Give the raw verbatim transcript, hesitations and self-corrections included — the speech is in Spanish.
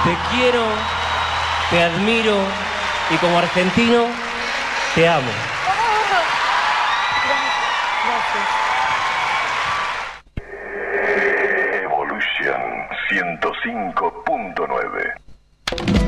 Te quiero, te admiro y como argentino te amo. Evolution ciento cinco punto nueve.